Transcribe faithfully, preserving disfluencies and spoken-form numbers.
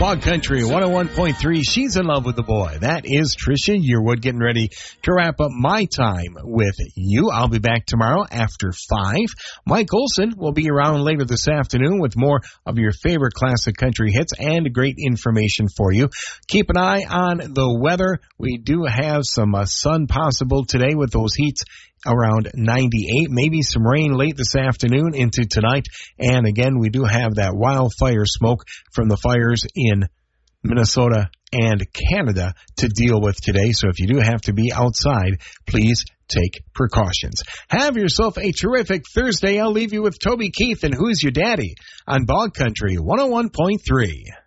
Bog Country one oh one point three. She's in love with the boy. That is Trisha Yearwood getting ready to wrap up my time with you. I'll be back tomorrow after five. Mike Olson will be around later this afternoon with more of your favorite classic country hits and great information for you. Keep an eye on the weather. We do have some uh, sun possible today with those heats around ninety-eight, maybe some rain late this afternoon into tonight. And again, we do have that wildfire smoke from the fires in Minnesota and Canada to deal with today. So if you do have to be outside, please take precautions. Have yourself a terrific Thursday. I'll leave you with Toby Keith and Who's Your Daddy on Bog Country one oh one point three.